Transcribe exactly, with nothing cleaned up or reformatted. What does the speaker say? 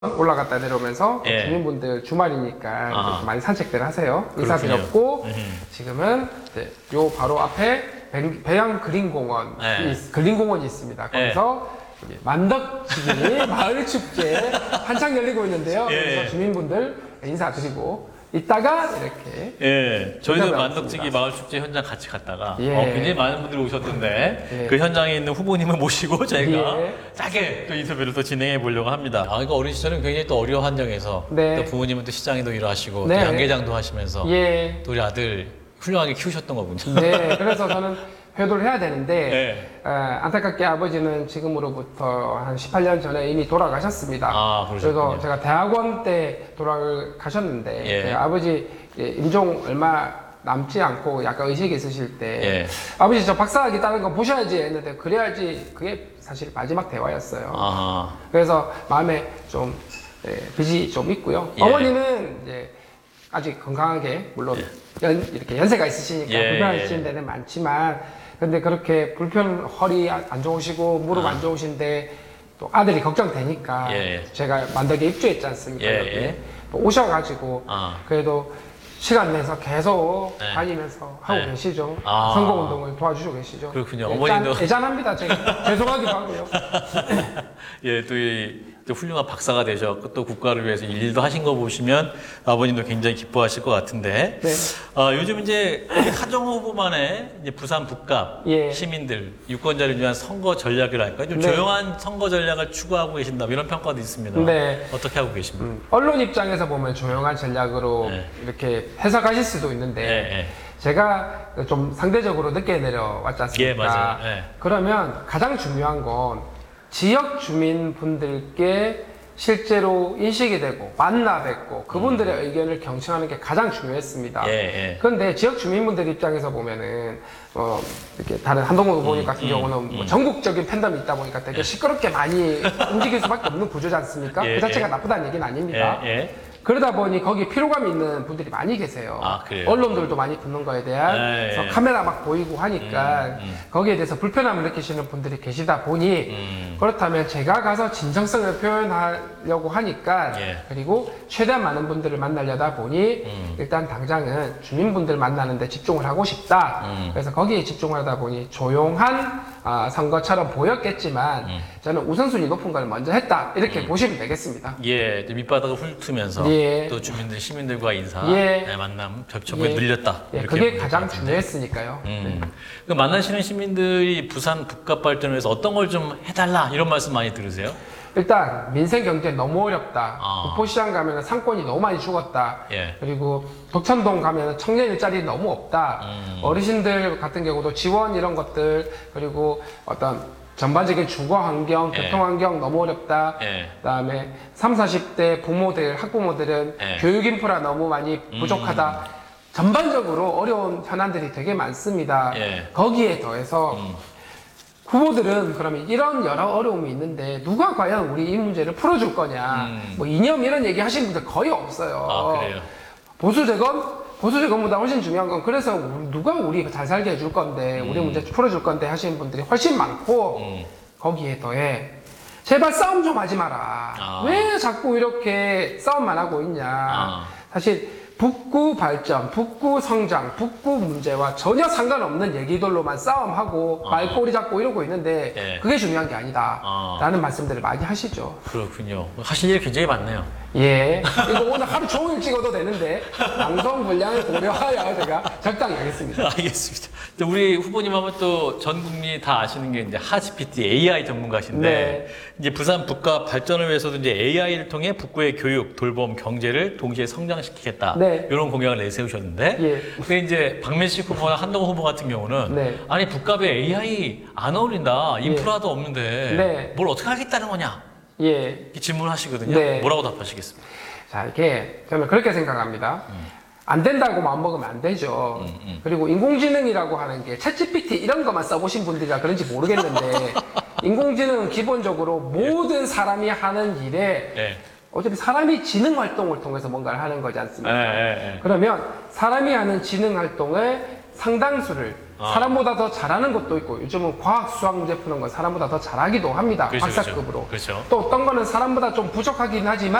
올라갔다 내려오면서 예. 주민분들 주말이니까 아. 좀 많이 산책들 하세요. 그렇군요. 인사드렸고 음. 지금은 이제 요 바로 앞에 배- 배양 그린공원 예. 그린공원이 있습니다. 거기서 이제 만덕지기 마을 축제 한창 열리고 있는데요. 예. 그래서 주민분들 인사드리고 이따가 이렇게 예, 저희도 현장에 만덕지기 왔습니다. 마을축제 현장 같이 갔다가 예. 어, 굉장히 많은 분들이 오셨던데 예. 그 현장에 있는 후보님을 모시고 저희가 예. 짧게 또 인터뷰를 또 진행해 보려고 합니다. 아, 그러니까 어린 시절은 굉장히 또 어려운 환경에서 네. 또 부모님은 또 시장에도 일하시고 네. 또 양계장도 하시면서 예. 또 우리 아들 훌륭하게 키우셨던 거군요. 네, 그래서 저는 효도를 해야 되는데 네. 어, 안타깝게 아버지는 지금으로부터 한 십팔 년 전에 이미 돌아가셨습니다. 아, 그러셨군요. 그래서 제가 대학원 때 돌아가셨는데 예. 제 아버지 예, 임종 얼마 남지 않고 약간 의식이 있으실 때 예. 아버지 저 박사학위 따는 거 보셔야지 했는데 그래야지 그게 사실 마지막 대화였어요. 아, 그래서 마음에 좀 예, 빚이 좀 있고요. 예. 어머니는 이제 아직 건강하게 물론 연, 이렇게 연세가 있으시니까 예, 불편하신 예. 데는 많지만 근데 그렇게 불편 허리 안 좋으시고 무릎 아. 안 좋으신데 또 아들이 걱정되니까 예. 제가 만덕에 입주했지 않습니까? 예, 여기 예. 또 오셔가지고 아. 그래도 시간 내서 계속 네. 다니면서 하고 네. 계시죠. 아. 선거운동을 도와주시고 계시죠. 그렇군요. 예, 어머니도. 짠- 애잔합니다. 제가 죄송하기도 하고요. 예, 또, 이, 또 훌륭한 박사가 되셨고 또 국가를 위해서 일도 하신 거 보시면 아버님도 굉장히 기뻐하실 것 같은데 네. 아, 요즘 이제 하정우 후보만의 이제 부산 북갑 예. 시민들 유권자를 위한 선거 전략이랄까요? 좀 네. 조용한 선거 전략을 추구하고 계신다 이런 평가도 있습니다. 네. 어떻게 하고 계십니까? 음, 언론 입장에서 보면 조용한 전략으로 네. 이렇게 해석하실 수도 있는데 예, 예. 제가 좀 상대적으로 늦게 내려왔지 않습니까? 예, 맞아요. 예. 그러면 가장 중요한 건 지역 주민분들께 실제로 인식이 되고 만나 뵙고 그분들의 의견을 경청하는 게 가장 중요했습니다. 음. 예, 예. 그런데 지역 주민분들 입장에서 보면은 어 이렇게 다른 한동훈 후보님 같은 음, 경우는 뭐 전국적인 팬덤이 있다 보니까 되게 시끄럽게 많이 움직일 수밖에 없는 구조지 않습니까? 예, 그 자체가 예. 나쁘다는 얘기는 아닙니다. 예, 예. 그러다 보니 거기 피로감 있는 분들이 많이 계세요. 아, 그래요? 언론들도 많이 붙는 거에 대한 예, 그래서 예. 카메라 막 보이고 하니까 음, 음. 거기에 대해서 불편함을 느끼시는 분들이 계시다 보니 음. 그렇다면 제가 가서 진정성을 표현하려고 하니까 예. 그리고 최대한 많은 분들을 만나려다 보니 음. 일단 당장은 주민분들 만나는 데 집중을 하고 싶다. 음. 그래서 거기에 집중하다 보니 조용한 아, 선거처럼 보였겠지만 음. 저는 우선순위 높은 걸 먼저 했다. 이렇게 보시면 되겠습니다. 예, 이제 밑바닥을 훑으면서 예. 또 주민들, 시민들과 인사, 예. 네, 만남, 접촉을 예. 늘렸다. 예, 이렇게 그게 보면 가장 될 것 같은데. 중요했으니까요. 음. 그 만나시는 시민들이 부산 북갑 발전을 위해서 어떤 걸 좀 해달라 이런 말씀 많이 들으세요? 일단 민생 경제 너무 어렵다. 아. 국포시장 가면 상권이 너무 많이 죽었다. 예. 그리고 독천동 가면 청년 일자리 너무 없다. 음. 어르신들 같은 경우도 지원 이런 것들 그리고 어떤 전반적인 주거 환경, 예. 교통 환경 너무 어렵다. 예. 그다음에 삼, 사십 대 부모들, 학부모들은 예. 교육 인프라 너무 많이 부족하다. 전반적으로 어려운 현안들이 되게 많습니다. 예. 거기에 더해서 음. 후보들은 그러면 이런 여러 어려움이 있는데 누가 과연 우리 이 문제를 풀어줄 거냐. 음. 뭐 이념 이런 얘기 하시는 분들 거의 없어요. 아, 그래요? 보수 재건? 보수 재건보다 훨씬 중요한 건 그래서 우리- 누가 우리 잘 살게 해줄 건데 우리 문제 풀어줄 건데 하시는 분들이 훨씬 많고 음. 거기에 더해 제발 싸움 좀 하지 마라. 아. 왜 자꾸 이렇게 싸움만 하고 있냐. 아. 사실 북구 발전, 북구 성장, 북구 문제와 전혀 상관없는 얘기들로만 싸움하고 아. 말꼬리 잡고 이러고 있는데 예. 그게 중요한 게 아니다. 아. 라는 말씀들을 많이 하시죠. 그렇군요. 하실 일 굉장히 많네요. 예. 이거 오늘 하루 종일 찍어도 되는데 방송 분량을 고려하여 제가 적당히 하겠습니다. 알겠습니다. 또 우리 후보님 하면 또 전 국민이 다 아시는 게 이제 하치피티 에이아이 전문가신데 네. 이제 부산 북가 발전을 위해서도 이제 에이아이를 통해 북구의 교육, 돌봄, 경제를 동시에 성장시키겠다. 네. 이런 공약을 내세우셨는데 예. 근데 이제 박민식 후보나 한동훈 후보 같은 경우는 네. 아니 북갑에 에이아이 안 어울린다. 인프라도 없는데 네. 뭘 어떻게 하겠다는 거냐. 예. 이렇게 질문하시거든요. 네. 뭐라고 답하시겠습니까? 자, 이렇게 저는 그렇게 생각합니다. 안 된다고 마음먹으면 안 되죠. 음, 음. 그리고 인공지능이라고 하는 게 챗지피티 이런 것만 써보신 분들이라 그런지 모르겠는데 인공지능은 기본적으로 모든 사람이 하는 일에 예. 어차피 사람이 지능 활동을 통해서 뭔가를 하는 거지 예, 않습니까? 예, 예. 그러면 사람이 하는 지능 활동의 상당수를 아. 사람보다 더 잘하는 것도 있고 요즘은 과학 수학 문제 푸는 건 사람보다 더 잘하기도 합니다. 그렇죠, 박사급으로. 그렇죠. 또 어떤 거는 사람보다 좀 부족하긴 하지만